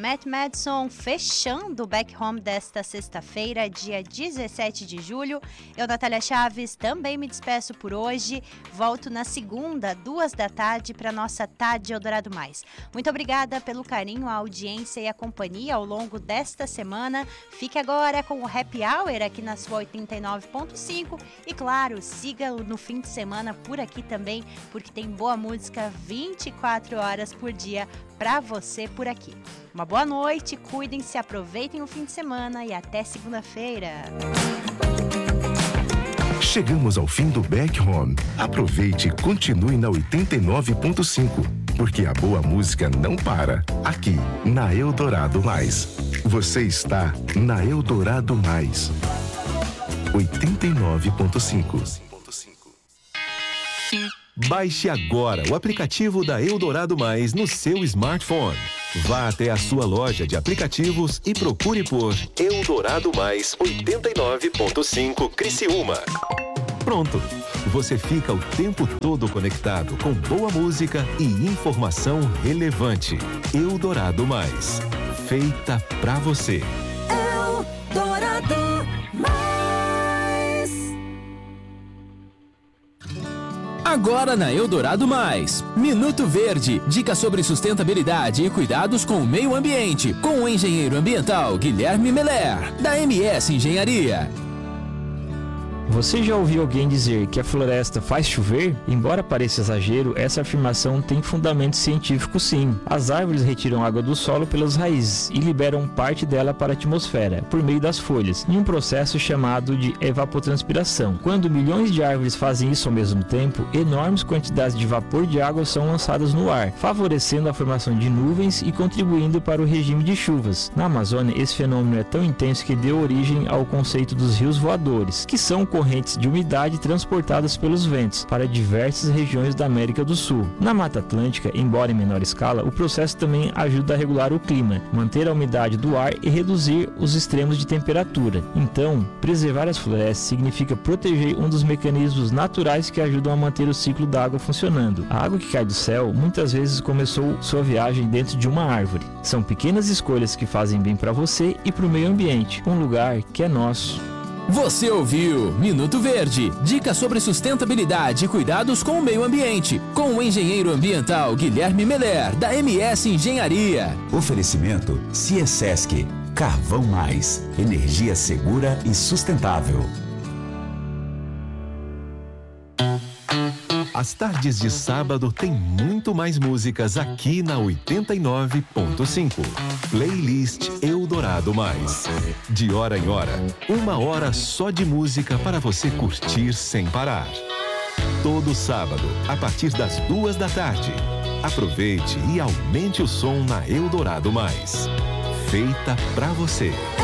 Matt Madison, fechando o Back Home desta sexta-feira, dia 17 de julho. Eu, Natália Chaves, também me despeço por hoje. Volto na segunda, 14h, para nossa Tarde Eldorado Mais. Muito obrigada pelo carinho, a audiência e a companhia ao longo desta semana. Fique agora com o Happy Hour aqui na sua 89.5 e, claro, siga no fim de semana por aqui também, porque tem boa música 24 horas por dia para você por aqui. Uma boa noite, cuidem-se, aproveitem o fim de semana e até segunda-feira. Chegamos ao fim do Back Home. Aproveite e continue na 89.5, porque a boa música não para. Aqui, na Eldorado Mais. Você está na Eldorado Mais. 89.5. Baixe agora o aplicativo da Eldorado Mais no seu smartphone. Vá até a sua loja de aplicativos e procure por Eldorado Mais 89.5 Criciúma. Pronto! Você fica o tempo todo conectado com boa música e informação relevante. Eldorado Mais. Feita pra você. Eldorado Mais. Agora na Eldorado Mais, Minuto Verde, dicas sobre sustentabilidade e cuidados com o meio ambiente, com o engenheiro ambiental Guilherme Meller, da MS Engenharia. Você já ouviu alguém dizer que a floresta faz chover? Embora pareça exagero, essa afirmação tem fundamento científico sim. As árvores retiram água do solo pelas raízes e liberam parte dela para a atmosfera, por meio das folhas, em um processo chamado de evapotranspiração. Quando milhões de árvores fazem isso ao mesmo tempo, enormes quantidades de vapor de água são lançadas no ar, favorecendo a formação de nuvens e contribuindo para o regime de chuvas. Na Amazônia, esse fenômeno é tão intenso que deu origem ao conceito dos rios voadores, que são correntes de umidade transportadas pelos ventos para diversas regiões da América do Sul. Na Mata Atlântica, embora em menor escala, o processo também ajuda a regular o clima, manter a umidade do ar e reduzir os extremos de temperatura. Então, preservar as florestas significa proteger um dos mecanismos naturais que ajudam a manter o ciclo da água funcionando. A água que cai do céu muitas vezes começou sua viagem dentro de uma árvore. São pequenas escolhas que fazem bem para você e para o meio ambiente, um lugar que é nosso. Você ouviu Minuto Verde, dicas sobre sustentabilidade e cuidados com o meio ambiente, com o engenheiro ambiental Guilherme Meller, da MS Engenharia. Oferecimento Ciesesc, Carvão Mais, energia segura e sustentável. As tardes de sábado tem muito mais músicas aqui na 89.5. Playlist Eldorado Mais. De hora em hora, 1 hora só de música para você curtir sem parar. Todo sábado, a partir das 14h. Aproveite e aumente o som na Eldorado Mais. Feita pra você.